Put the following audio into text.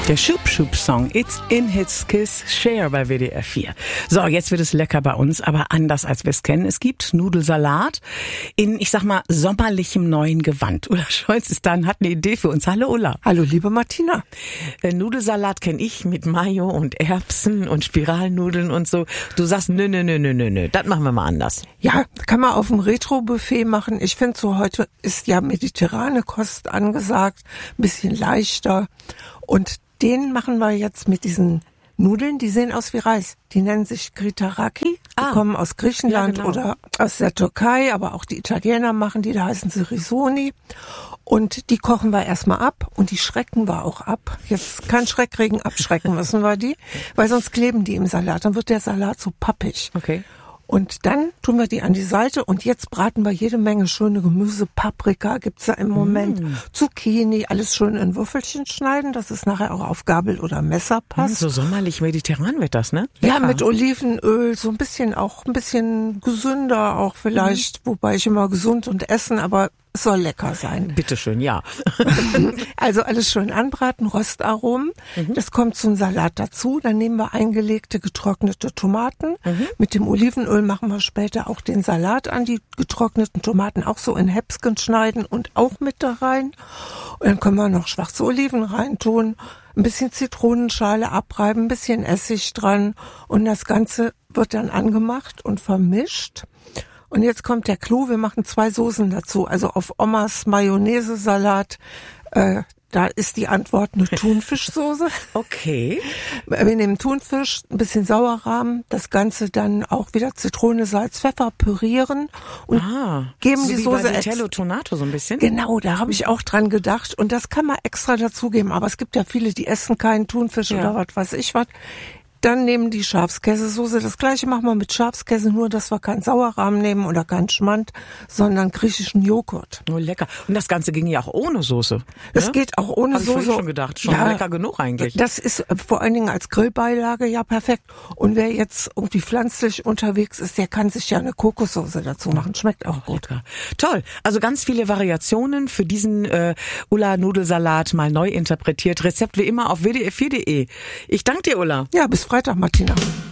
Der Schub-Schub-Song It's in His Kiss Share bei WDR 4. So, jetzt wird es lecker bei uns, aber anders als wir es kennen. Es gibt Nudelsalat in, ich sag mal, sommerlichem neuen Gewand. Ulla Scholz ist da, hat eine Idee für uns. Hallo Ulla. Hallo liebe Martina. Nudelsalat kenne ich mit Mayo und Erbsen und Spiralnudeln und so. Du sagst, nö, das machen wir mal anders. Ja, kann man auf dem Retro-Buffet machen. Ich finde so, heute ist ja mediterrane Kost angesagt, ein bisschen leichter. Und den machen wir jetzt mit diesen Nudeln, die sehen aus wie Reis. Die nennen sich Gritaraki, die kommen aus Griechenland oder aus der Türkei, aber auch die Italiener machen die, da heißen sie Risoni. Und die kochen wir erstmal ab und die schrecken wir auch ab. Jetzt kann Schreckregen abschrecken müssen wir die, weil sonst kleben die im Salat. Dann wird der Salat so pappig. Okay. Und dann tun wir die an die Seite und jetzt braten wir jede Menge schöne Gemüse. Paprika gibt's ja im Moment. Zucchini, alles schön in Würfelchen schneiden, dass es nachher auch auf Gabel oder Messer passt. So sommerlich mediterran wird das, ne? Ja, Lecker. mit Olivenöl, so ein bisschen gesünder auch vielleicht, wobei ich immer gesund und essen, aber es soll lecker sein. Bitteschön, ja. Also alles schön anbraten, Röstaromen. Das kommt zum Salat dazu. Dann nehmen wir eingelegte, getrocknete Tomaten. Mit dem Olivenöl machen wir später auch den Salat an. Die getrockneten Tomaten auch so in Häppchen schneiden und auch mit da rein. Und dann können wir noch schwarze Oliven reintun, ein bisschen Zitronenschale abreiben, ein bisschen Essig dran. Und das Ganze wird dann angemacht und vermischt. Und jetzt kommt der Clou, wir machen 2 Soßen dazu. Also auf Omas Mayonnaise-Salat, da ist die Antwort eine Thunfischsoße. Okay. Wir nehmen Thunfisch, ein bisschen Sauerrahm, das Ganze dann auch wieder Zitrone, Salz, Pfeffer pürieren und geben so die wie Soße bei Vitello Tonato so ein bisschen. Genau, da habe ich auch dran gedacht und das kann man extra dazugeben. Aber es gibt ja viele, die essen keinen Thunfisch oder was weiß ich was. Dann nehmen die Schafskäsesoße. Das gleiche machen wir mit Schafskäse, nur dass wir keinen Sauerrahm nehmen oder keinen Schmand, sondern griechischen Joghurt. Oh, lecker. Und das Ganze ging ja auch ohne Soße. Das geht auch ohne Hab Soße. Ich schon gedacht. Schon lecker genug eigentlich. Das ist vor allen Dingen als Grillbeilage ja perfekt. Und wer jetzt irgendwie pflanzlich unterwegs ist, der kann sich ja eine Kokossoße dazu machen. Schmeckt auch gut. Lecker. Toll. Also ganz viele Variationen für diesen Ulla-Nudelsalat mal neu interpretiert. Rezept wie immer auf wdr4.de. Ich danke dir, Ulla. Ja, bis Freitag, Martina.